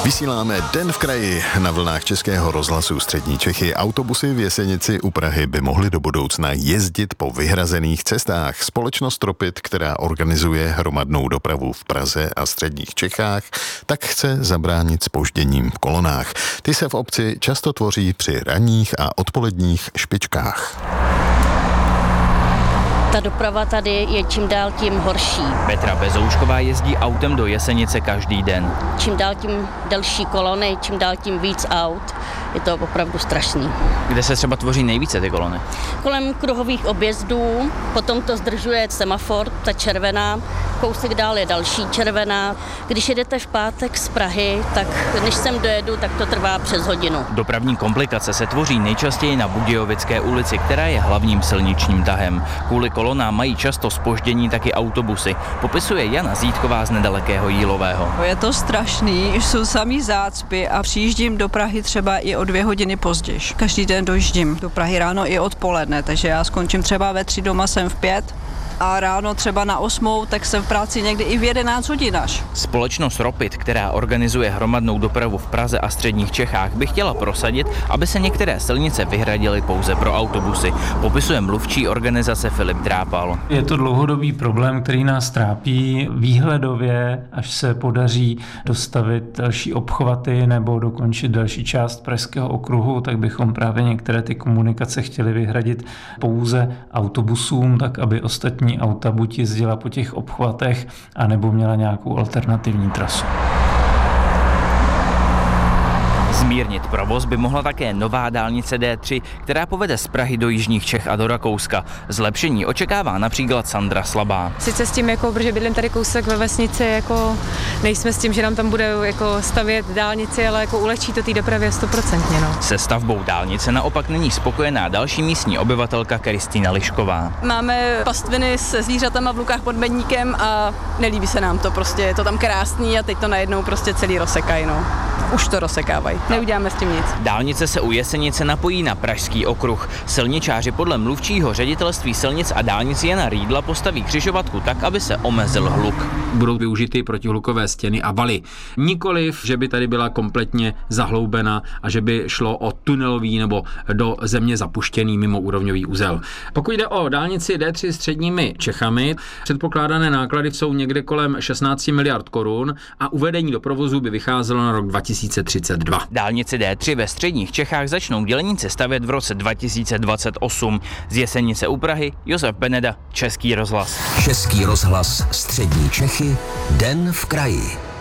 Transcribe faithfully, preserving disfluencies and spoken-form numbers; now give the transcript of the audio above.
Vysíláme Den v kraji na vlnách Českého rozhlasu Střední Čechy. Autobusy v Jesenici u Prahy by mohly do budoucna jezdit po vyhrazených cestách. Společnost Tropit, která organizuje hromadnou dopravu v Praze a středních Čechách, tak chce zabránit zpožděním v kolonách. Ty se v obci často tvoří při ranních a odpoledních špičkách. Ta doprava tady je čím dál tím horší. Petra Bezoušková jezdí autem do Jesenice každý den. Čím dál tím delší kolony, čím dál tím víc aut. Je to opravdu strašný. Kde se třeba tvoří nejvíce ty kolony? Kolem kruhových objezdů, potom to zdržuje semafor, ta červená, kousek dál je další červená. Když jedete v pátek z Prahy, tak než sem dojedu, tak to trvá přes hodinu. Dopravní komplikace se tvoří nejčastěji na Budějovické ulici, která je hlavním silničním tahem. Kvůli kolonám mají často zpoždění taky autobusy, popisuje Jana Zítková z nedalekého Jílového. Je to strašný, jsou samý zácpy a přijíždím do Prahy třeba i o dvě hodiny později. Každý den dojíždím do Prahy ráno i odpoledne, takže já skončím třeba ve tři, doma jsem v pět. A ráno třeba na osmou, tak jsem v práci někdy i v jedenáct hodin až. Společnost Tropit, která organizuje hromadnou dopravu v Praze a středních Čechách, by chtěla prosadit, aby se některé silnice vyhradily pouze pro autobusy. Popisuje mluvčí organizace Filip Drápal. Je to dlouhodobý problém, který nás trápí výhledově, až se podaří dostavit další obchvaty nebo dokončit další část Pražského okruhu, tak bychom právě některé ty komunikace chtěli vyhradit pouze autobusům, tak aby ostatní auta buď jezdila po těch obchvatech, anebo měla nějakou alternativní trasu. Zmírnit provoz by mohla také nová dálnice D tři, která povede z Prahy do jižních Čech a do Rakouska. Zlepšení očekává například Sandra Slabá. Sice s tím, jako, protože bydlím tady kousek ve vesnici, jako nejsme s tím, že nám tam bude jako stavět dálnici, ale jako ulehčí to té dopravě stoprocentně. No. Se stavbou dálnice naopak není spokojená další místní obyvatelka Kristýna Lišková. Máme pastviny se zvířatama v Lukách pod Medníkem a nelíbí se nám to, prostě je to tam krásný a teď to najednou prostě celý rozsekají. No. Už to rozsekávají. Neuděláme s tím nic. Dálnice se u Jesenice napojí na Pražský okruh. Silničáři podle mluvčího ředitelství silnic a dálnic Jana Rýdla postaví křižovatku tak, aby se omezil hluk. Budou využity protihlukové stěny a valy. Nikoliv, že by tady byla kompletně zahloubena a že by šlo o tunelový nebo do země zapuštěný mimoúrovňový uzel. Pokud jde o dálnici D tři středními Čechami, předpokládané náklady jsou někde kolem šestnáct miliard korun a uvedení do provozu by vycházelo na rok dva tisíce třicet dva. Dálnici D tři ve středních Čechách začnou dělníci stavět v roce dva tisíce dvacet osm. Z Jesenice u Prahy Josef Beneda, Český rozhlas. Český rozhlas Střední Čechy, Den v kraji.